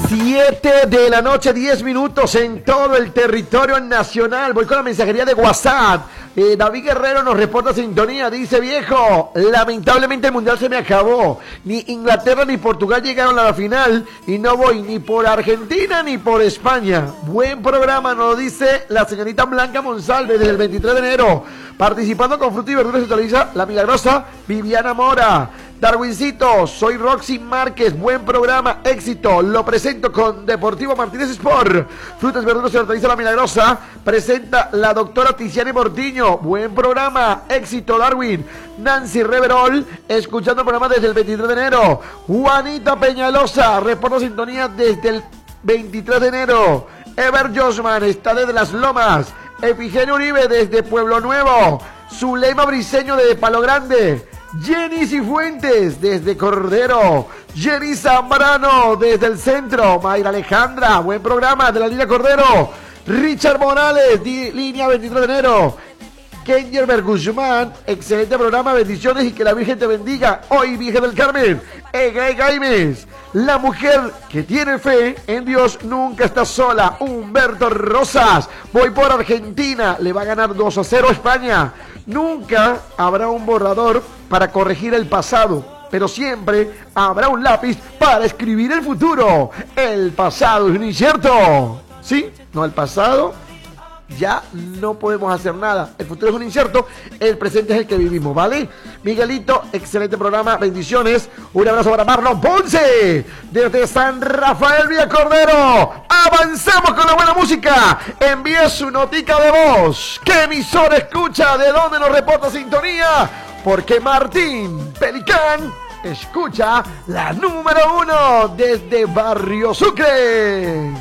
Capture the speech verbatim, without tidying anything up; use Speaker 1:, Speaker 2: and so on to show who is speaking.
Speaker 1: Siete de la noche, diez minutos en todo el territorio nacional. Voy con la mensajería de WhatsApp. Eh, David Guerrero nos reporta sintonía. Dice: viejo, lamentablemente el mundial se me acabó. Ni Inglaterra ni Portugal llegaron a la final y no voy ni por Argentina ni por España. Buen programa, nos dice la señorita Blanca Monsalve desde el veintitrés de enero. Participando con fruta y verduras se utiliza la milagrosa Viviana Mora. Darwincito, soy Roxy Márquez, buen programa, éxito, lo presento con Deportivo Martínez Sport. Frutas y verduras se utiliza la milagrosa, presenta la doctora Tiziane Mortiño, buen programa, éxito Darwin. Nancy Reverol, escuchando el programa desde el veintitrés de enero. Juanita Peñalosa, reporta sintonía desde el veintitrés de enero. Ever Josman está desde Las Lomas. Epigenio Uribe desde Pueblo Nuevo. Zuleima Briseño de Palo Grande. Jenny Cifuentes desde Cordero. Jenny Zambrano desde el centro. Mayra Alejandra, buen programa de la línea Cordero. Richard Morales, di, línea veintitrés de enero. Kenjerber Guzmán, excelente programa, bendiciones y que la Virgen te bendiga. Hoy, Virgen del Carmen. Egay Gaimes, la mujer que tiene fe en Dios nunca está sola. Humberto Rosas, voy por Argentina, le va a ganar dos a cero a España. Nunca habrá un borrador para corregir el pasado, pero siempre habrá un lápiz para escribir el futuro. El pasado es un incierto. ¿Sí? No, el pasado ya no podemos hacer nada. El futuro es un incierto, el presente es el que vivimos, ¿vale? Miguelito, excelente programa, bendiciones. Un abrazo para Marlon Ponce desde San Rafael Villa Cordero. Avancemos con la buena música. Envíe su notica de voz. ¿Qué emisora escucha? ¿De dónde nos reporta sintonía? Porque Martín Pelicán escucha la número uno desde Barrio Sucre.